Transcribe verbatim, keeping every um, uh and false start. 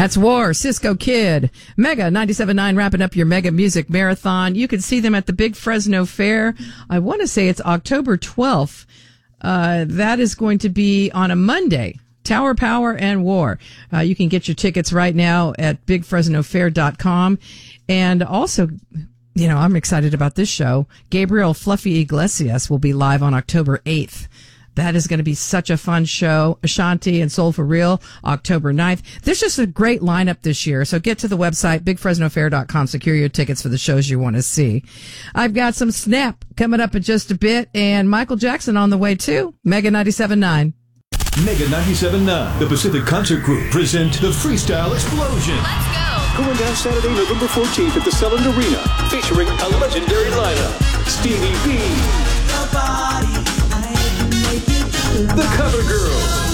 That's War, Cisco Kid. Mega ninety-seven point nine wrapping up your Mega Music Marathon. You can see them at the Big Fresno Fair. I want to say it's October twelfth. Uh, that is going to be on a Monday. Tower Power and War. Uh, you can get your tickets right now at big fresno fair dot com. And also, you know, I'm excited about this show. Gabriel Fluffy Iglesias will be live on October eighth. That is going to be such a fun show. Ashanti and Soul for Real, October ninth. There's just a great lineup this year. So get to the website, big fresno fair dot com. Secure your tickets for the shows you want to see. I've got some Snap coming up in just a bit, and Michael Jackson on the way too. Mega ninety-seven point nine. Mega ninety-seven point nine, the Pacific Concert Group, present the Freestyle Explosion. Let's go! Going down Saturday, November fourteenth at the Selland Arena, featuring a legendary lineup. Stevie B, the Cover Girls,